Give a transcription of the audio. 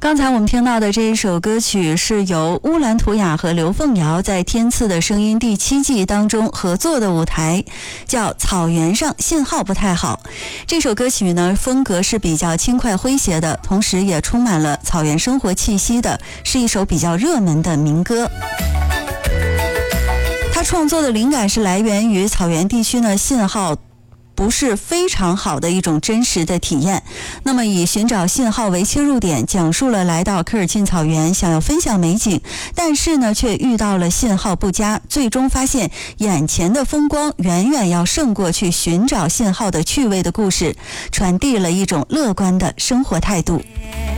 刚才我们听到的这一首歌曲是由乌兰图雅和刘凤瑶在《天赐的声音》第7季当中合作的舞台，叫《草原上信号不太好》。这首歌曲呢，风格是比较轻快诙谐的，同时也充满了草原生活气息的，是一首比较热门的民歌。他创作的灵感是来源于草原地区呢信号不是非常好的一种真实的体验，那么以寻找信号为切入点，讲述了来到科尔沁草原想要分享美景，但是呢却遇到了信号不佳，最终发现眼前的风光远远要胜过去寻找信号的趣味的故事，传递了一种乐观的生活态度。